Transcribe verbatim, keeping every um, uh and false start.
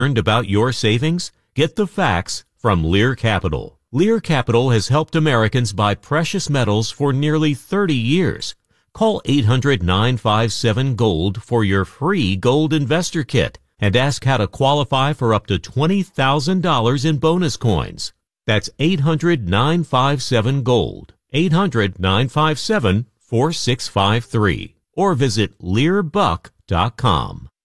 Concerned about your savings? Get the facts from Lear Capital. Lear Capital has helped Americans buy precious metals for nearly thirty years. Call eight hundred, nine five seven, GOLD for your free gold investor kit and ask how to qualify for up to twenty thousand dollars in bonus coins. That's eight hundred, nine five seven, GOLD. eight hundred, nine five seven, four six five three. Or visit lear buck dot com.